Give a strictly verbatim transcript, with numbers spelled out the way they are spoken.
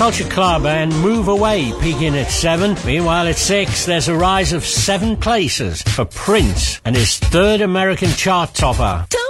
Culture Club and Move Away peaking at seven. Meanwhile, at six, there's a rise of seven places for Prince and his third American chart topper.